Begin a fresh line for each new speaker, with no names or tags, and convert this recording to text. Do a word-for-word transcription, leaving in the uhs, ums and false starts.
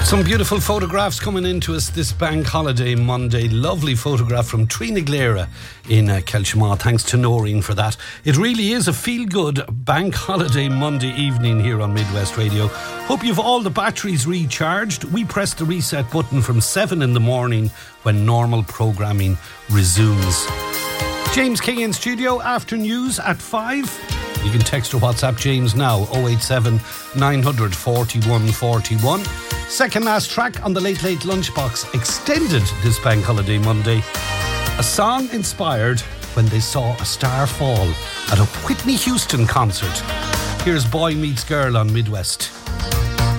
Some beautiful photographs coming into us this bank holiday Monday. Lovely photograph from Trina Glera in uh, Kelchamaw. Thanks to Noreen for that. It really is a feel-good bank holiday Monday evening here on Midwest Radio. Hope you've all the batteries recharged. We press the reset button from seven in the morning when normal programming resumes. James King in studio, after news at five. You can text or WhatsApp James now, oh eight seven, nine hundred, forty-one forty-one. Second last track on the Late Late Lunchbox extended this bank holiday Monday. A song inspired when they saw a star fall at a Whitney Houston concert. Here's Boy Meets Girl on Midwest.